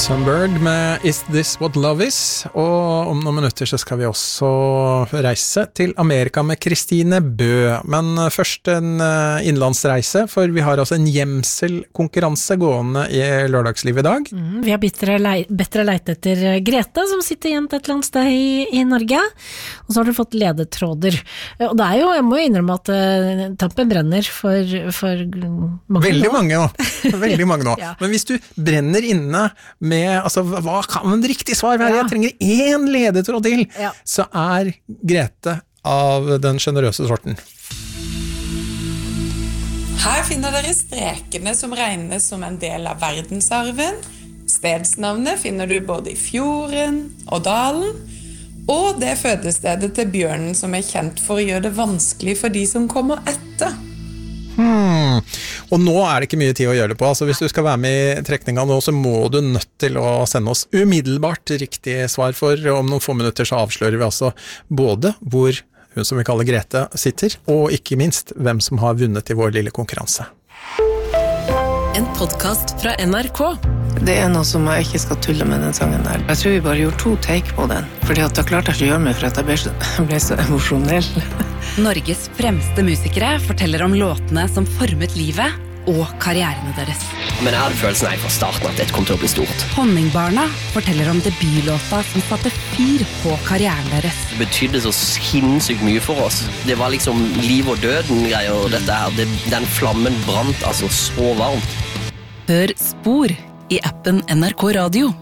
Sunbird med Is This What Love Is, og om noen minutter så skal vi også reise til Amerika med Kristine Bø, men først en innlandsreise, for vi har altså en gjemselkonkurranse gående i lørdagslivet i dag. Vi har bedre leit etter Grete, som sitter igjen et eller annet sted i Norge, og så har du fått ledetråder, og det jo, jeg må jo innrømme at tampen brenner for mange Veldig nå. mange nå, veldig mange nå. Ja. Men hvis du brenner inne med, altså, hva kan en riktig svar være? Jeg trenger én ledetråd til, så Grete av den generøse sorten. Her finner dere strekene som regnes som en del av verdensarven. Stedsnavnet finner du både i fjorden og dalen, og det fødestedet til bjørnen som kjent for å gjøre det vanskelig for de som kommer etter. Og nå det ikke mye tid å gjøre det på, altså hvis du skal være med i trekningen nå, så må du nødt til å sende oss umiddelbart riktig svar, for om noen få minutter så avslører vi altså både hvor hun som vi kaller Grete sitter, og ikke minst hvem som har vunnet i vår lille konkurranse. En podcast fra NRK. Det noe som jeg ikke skal tulle med den sangen der. Jeg tror vi bare gjorde 2 take på den, fordi at da klarte jeg ikke å gjøre meg for at jeg ble så emosjonell. Norges fremste musikere forteller om låtene som formet livet og karrierene deres. Men jeg hadde følelsen fra starten at dette kom til å bli stort. Honningbarna forteller om debutlåta som satte fyr på karrieren deres. Det betydde så sinnssykt mye for oss. Det var liksom liv og døden greier, og dette her. Den flammen brant altså så varmt. Hør Spor i appen NRK Radio.